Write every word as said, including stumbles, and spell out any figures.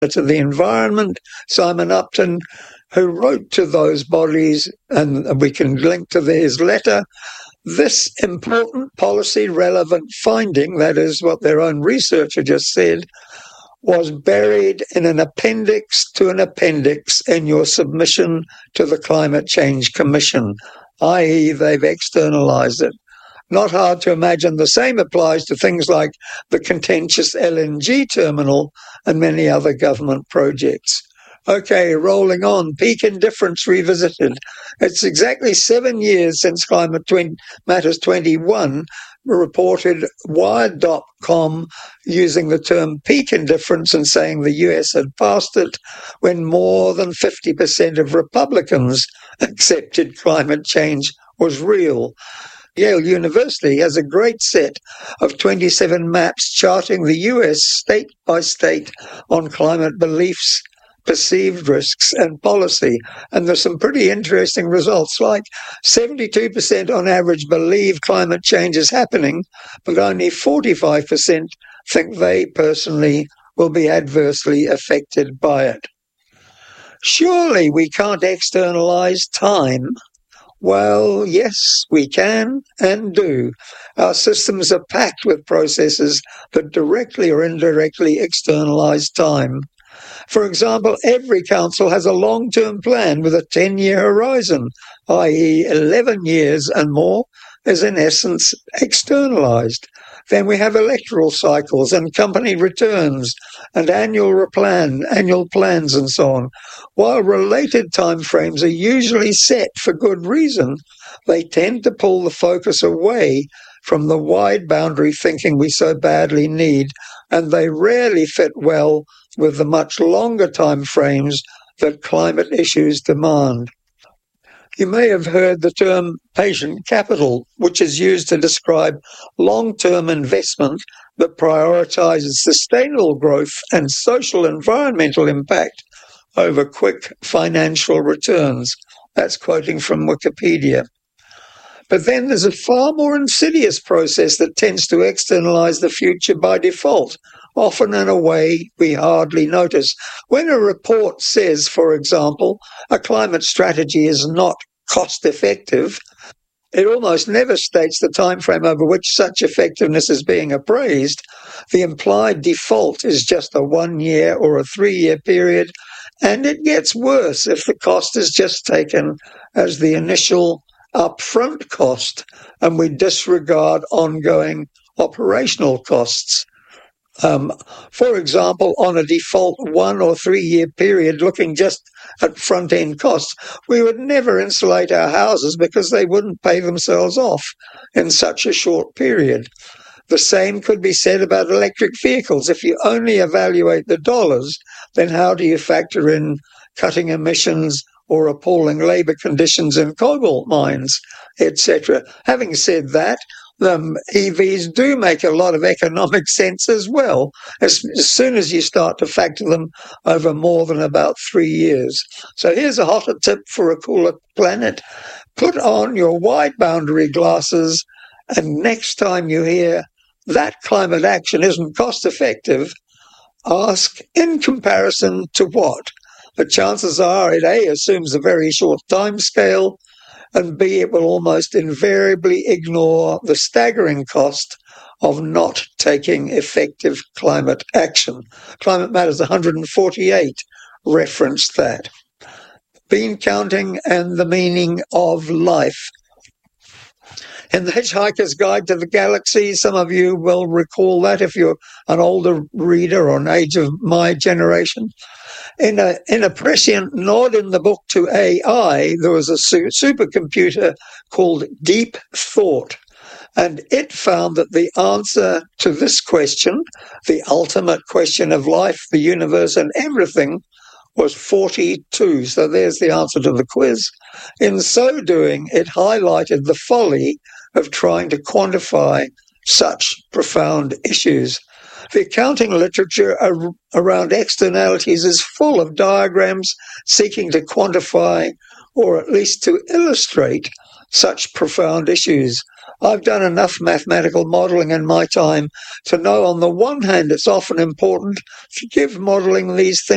to the Environment, Simon Upton, who wrote to those bodies, and we can link to his letter, this important policy relevant finding, that is what their own researcher just said, was buried in an appendix to an appendix in your submission to the Climate Change Commission, that is they've externalized it. Not hard to imagine the same applies to things like the contentious L N G terminal and many other government projects. Okay, rolling on, peak indifference revisited. It's exactly seven years since Climate Matters twenty-one reported Wired dot com using the term peak indifference and saying the U S had passed it when more than fifty percent of Republicans accepted climate change was real. Yale University has a great set of twenty-seven maps charting the U S state by state on climate beliefs, perceived risks and policy. And there's some pretty interesting results, like seventy-two percent on average believe climate change is happening, but only forty-five percent think they personally will be adversely affected by it. Surely we can't externalize time. Well, yes, we can and do. Our systems are packed with processes that directly or indirectly externalize time. For example, every council has a long-term plan with a ten-year horizon, that is eleven years and more is in essence externalized. Then we have electoral cycles and company returns and annual plan, annual plans and so on. While related timeframes are usually set for good reason, they tend to pull the focus away from the wide boundary thinking we so badly need, and they rarely fit well with the much longer timeframes that climate issues demand. You may have heard the term patient capital, which is used to describe long-term investment that prioritizes sustainable growth and social environmental impact over quick financial returns. That's quoting from Wikipedia. But then there's a far more insidious process that tends to externalize the future by default, often in a way we hardly notice. When a report says, for example, a climate strategy is not cost-effective, it almost never states the time frame over which such effectiveness is being appraised. The implied default is just a one-year or a three-year period, and it gets worse if the cost is just taken as the initial upfront cost and we disregard ongoing operational costs. Um, for example, on a default one or three year period, looking just at front end costs, we would never insulate our houses because they wouldn't pay themselves off in such a short period. The same could be said about electric vehicles. If you only evaluate the dollars, then how do you factor in cutting emissions or appalling labour conditions in cobalt mines, et cetera? Having said that, Um, E Vs do make a lot of economic sense as well, as, as soon as you start to factor them over more than about three years. So here's a hotter tip for a cooler planet. Put on your wide boundary glasses, and next time you hear that climate action isn't cost effective, ask in comparison to what? The chances are it A, assumes a very short time scale, and B, it will almost invariably ignore the staggering cost of not taking effective climate action. Climate Matters one hundred forty-eight referenced that. Bean counting and the meaning of life. In The Hitchhiker's Guide to the Galaxy, some of you will recall that if you're an older reader or an age of my generation. In a, in a prescient nod in the book to A I, there was a su- supercomputer called Deep Thought, and it found that the answer to this question, the ultimate question of life, the universe, and everything, was forty-two. So there's the answer to the quiz. In so doing, it highlighted the folly of trying to quantify such profound issues. The accounting literature ar- around externalities is full of diagrams seeking to quantify or at least to illustrate such profound issues. I've done enough mathematical modelling in my time to know, on the one hand, it's often important to give modelling these things